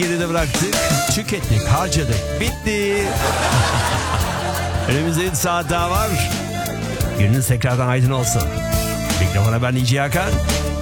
geride bıraktık, tükettik, harcadık, bitti. Önümüzde 3 saat daha var. Gününüz tekrardan aydın olsun. Mikrofona ben İci Hakan.